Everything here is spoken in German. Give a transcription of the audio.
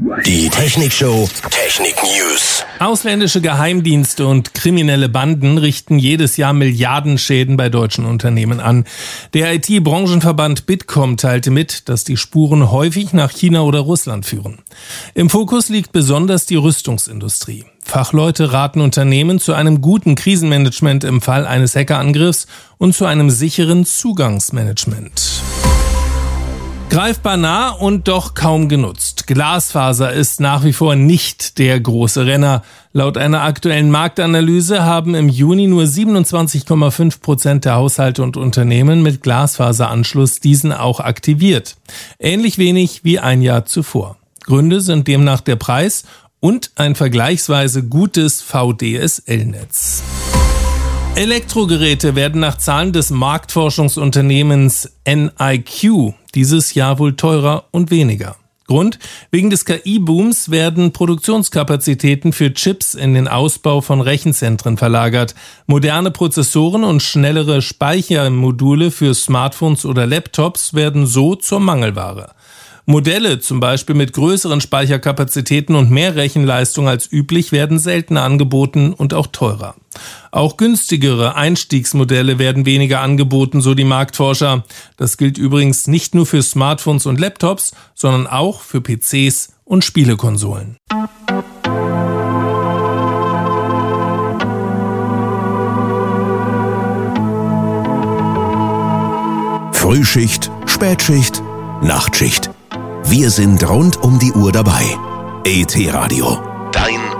Die Technikshow Technik News. Ausländische Geheimdienste und kriminelle Banden richten jedes Jahr Milliardenschäden bei deutschen Unternehmen an. Der IT-Branchenverband Bitkom teilte mit, dass die Spuren häufig nach China oder Russland führen. Im Fokus liegt besonders die Rüstungsindustrie. Fachleute raten Unternehmen zu einem guten Krisenmanagement im Fall eines Hackerangriffs und zu einem sicheren Zugangsmanagement. Greifbar nah und doch kaum genutzt. Glasfaser ist nach wie vor nicht der große Renner. Laut einer aktuellen Marktanalyse haben im Juni nur 27,5% der Haushalte und Unternehmen mit Glasfaseranschluss diesen auch aktiviert. Ähnlich wenig wie ein Jahr zuvor. Gründe sind demnach der Preis und ein vergleichsweise gutes VDSL-Netz. Elektrogeräte werden nach Zahlen des Marktforschungsunternehmens NIQ dieses Jahr wohl teurer und weniger. Grund: wegen des KI-Booms werden Produktionskapazitäten für Chips in den Ausbau von Rechenzentren verlagert. Moderne Prozessoren und schnellere Speichermodule für Smartphones oder Laptops werden so zur Mangelware. Modelle, zum Beispiel mit größeren Speicherkapazitäten und mehr Rechenleistung als üblich, werden seltener angeboten und auch teurer. Auch günstigere Einstiegsmodelle werden weniger angeboten, so die Marktforscher. Das gilt übrigens nicht nur für Smartphones und Laptops, sondern auch für PCs und Spielekonsolen. Frühschicht, Spätschicht, Nachtschicht. Wir sind rund um die Uhr dabei. ET Radio, dein